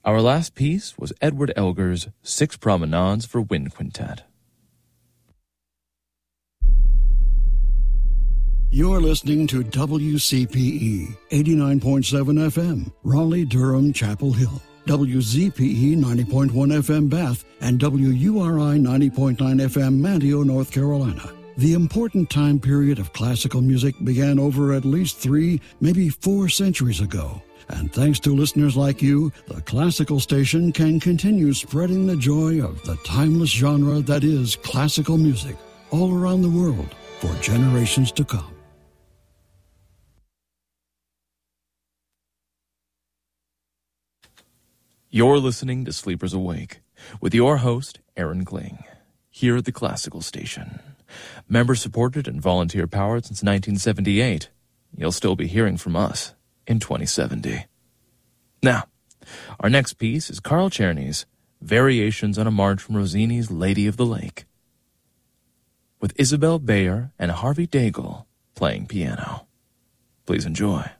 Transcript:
Our last piece was Edward Elgar's Six Promenades for Wind Quintet. You're listening to WCPE 89.7 FM, Raleigh-Durham, Chapel Hill, WZPE 90.1 FM, Bath, and WURI 90.9 FM, Manteo, North Carolina. The important time period of classical music began over at least 3, maybe 4 centuries ago. And thanks to listeners like you, the classical station can continue spreading the joy of the timeless genre that is classical music all around the world for generations to come. You're listening to Sleepers Awake with your host, Aaron Kling, here at the Classical Station. Member-supported and volunteer-powered since 1978. You'll still be hearing from us in 2070. Now, our next piece is Carl Czerny's Variations on a March from Rossini's Lady of the Lake, with Isabel Bayer and Harvey Daigle playing piano. Please enjoy.